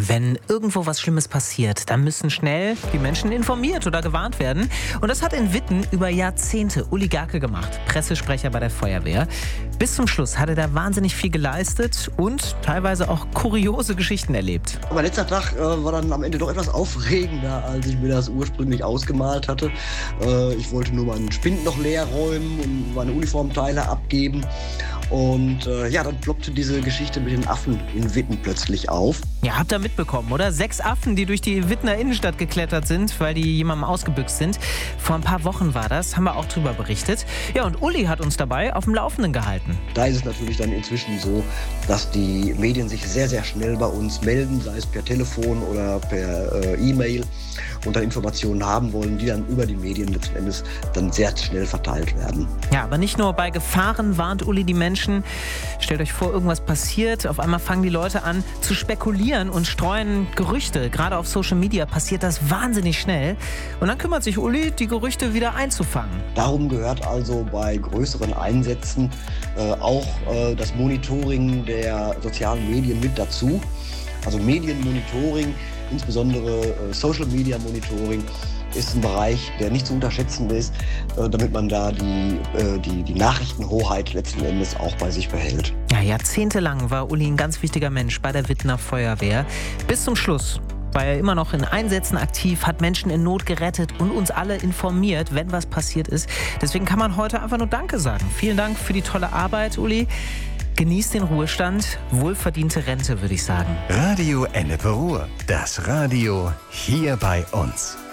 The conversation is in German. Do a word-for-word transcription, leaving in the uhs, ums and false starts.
Wenn irgendwo was Schlimmes passiert, dann müssen schnell die Menschen informiert oder gewarnt werden. Und das hat in Witten über Jahrzehnte Uli Garke gemacht, Pressesprecher bei der Feuerwehr. Bis zum Schluss hat er da wahnsinnig viel geleistet und teilweise auch kuriose Geschichten erlebt. Mein letzter Tag äh, war dann am Ende doch etwas aufregender, als ich mir das ursprünglich ausgemalt hatte. Äh, ich wollte nur meinen Spind noch leer räumen und meine Uniformteile abgeben. Und äh, ja, dann ploppte diese Geschichte mit den Affen in Witten plötzlich auf. Ja, habt ihr mitbekommen, oder? Sechs Affen, die durch die Wittener Innenstadt geklettert sind, weil die jemandem ausgebüxt sind. Vor ein paar Wochen war das, haben wir auch drüber berichtet. Ja, und Uli hat uns dabei auf dem Laufenden gehalten. Da ist es natürlich dann inzwischen so, dass die Medien sich sehr, sehr schnell bei uns melden, sei es per Telefon oder per äh, E-Mail, und dann Informationen haben wollen, die dann über die Medien letzten Endes dann sehr schnell verteilt werden. Ja, aber nicht nur bei Gefahren warnt Uli die Menschen. Stellt euch vor, irgendwas passiert, auf einmal fangen die Leute an zu spekulieren und streuen Gerüchte. Gerade auf Social Media passiert das wahnsinnig schnell. Und dann kümmert sich Uli, die Gerüchte wieder einzufangen. Darum gehört also bei größeren Einsätzen äh, auch äh, das Monitoring der sozialen Medien mit dazu. Also Medienmonitoring, insbesondere äh, Social Media Monitoring, ist ein Bereich, der nicht zu unterschätzen ist, äh, damit man da die, äh, die, die Nachrichtenhoheit letzten Endes auch bei sich behält. Ja, jahrzehntelang war Uli ein ganz wichtiger Mensch bei der Wittener Feuerwehr. Bis zum Schluss war er immer noch in Einsätzen aktiv, hat Menschen in Not gerettet und uns alle informiert, wenn was passiert ist. Deswegen kann man heute einfach nur Danke sagen. Vielen Dank für die tolle Arbeit, Uli. Genießt den Ruhestand, wohlverdiente Rente, würde ich sagen. Radio Ennepe Ruhr, das Radio hier bei uns.